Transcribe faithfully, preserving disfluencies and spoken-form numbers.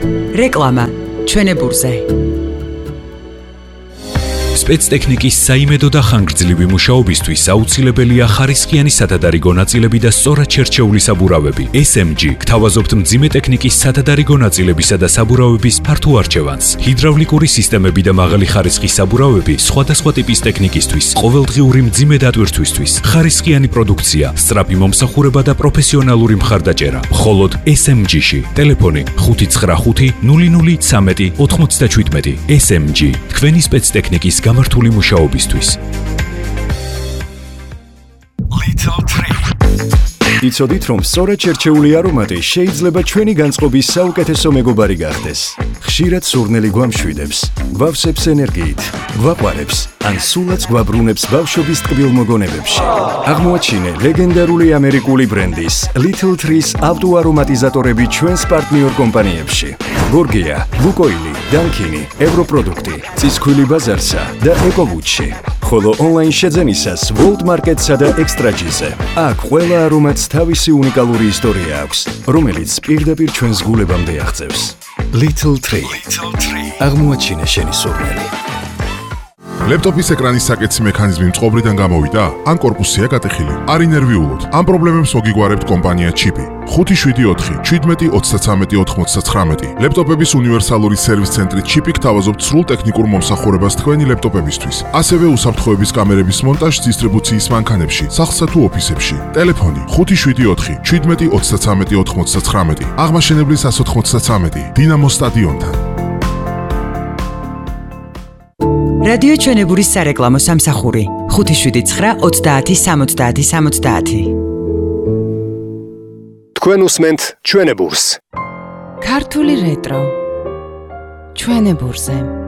რეკლამა ჩვენებურზე. სპეცტექნიკის საიმედო და ხანგრძლივი მუშაობისთვის აუცილებელია ხარისხიანი სათადარიგო ნაწილები და სწორად შერჩეული საბურავები. ეს ემ ჯი გთავაზობთ მძიმე ტექნიკის სათადარიგო ნაწილებისა და საბურავების ფართო არჩევანს. ჰიდრავლიკური სისტემები და მაღალი ხარისხის საბურავები სხვადასხვა ტიპის ტექნიკისთვის, ყოველდღიური მძიმე დატვირთვისთვის, ხარისხიანი პროდუქცია, სწრაფი მომსახურება და პროფესიონალური მხარდაჭერა. მხოლოდ ეს ემ ჯი-ში. ტელეფონი ხუთი ცხრა ხუთი ნული ნული ცამეტი ოთხმოცდაჩვიდმეტი. ეს ემ ჯი თქვენი სპეცტექნიკის გამართული მუშაობისთვის. იცოდით, რომ სწორად შერჩეული არომატი შეიძლება ჩვენი განწყობის საუკეთესო მეგობარი გახდეს. ხშირად სურნელი გვამშვიდებს, გვავსებს ენერგიით, გვაყვარებს, ან სულაც გვაბრუნებს ბავშვობის ტკბილ მოგონებებში. აღმოაჩინე ლეგენდარული ამერიკული ბრენდის Little Trees ავტოარომატიზატორები ჩვენს პარტნიორ კომპანიებში. გორგია, ლუკოილი, დანკინი, ევროპროდუქტი, წისქვილი ბაზარსა და ეკოვუჩში. ხოლო ონლაინ შეძენისას World Market-სა და Extra-ზე. აქ ყველა არომატს თავისი უნიკალური ისტორია აქვს, რომელიც პირდაპირ ჩვენს გულებამდე აღწევს. Little Tree. აღმოაჩინე შენი სურნელი. ლეპტოპის ეკრანის საკეთის მექანიზმი მწყობრიდან გამოვიდა? ან კორპუსია გატეხილი? არ ინერვიულოთ. ამ პრობლემებს მოგიგგვარებთ კომპანია ჩიპი. ხუთი შვიდი ოთხი შვიდმეტი ოცდაცამეტი ოთხმოცდაცხრამეტი. ლეპტოპების უნივერსალური სერვის ცენტრი ჩიპი გთავაზობთ სრულ ტექნიკურ მომსახურებას თქვენი ლეპტოპებისთვის. ასევე უსაფრთხოების კამერების მონტაჟს დისტრიბუციის მანქანებში, სახლსა თუ ოფისებში. ტელეფონი ხუთი შვიდი ოთხი შვიდმეტი ოცდაცამეტი ოთხმოცდაცხრამეტი. აღმაშენებლის ას ოთხმოცდაცამეტი. დინამოს სტადიონთან. რადიო ჩვენებურის სარეკლამო სამსახური ხუთი შვიდი ცხრა ოცდაათი სამოცდაათი სამოცდაათი. თქვენ უსმენთ ჩვენებურს. ქართული რეტრო ჩვენებურზე.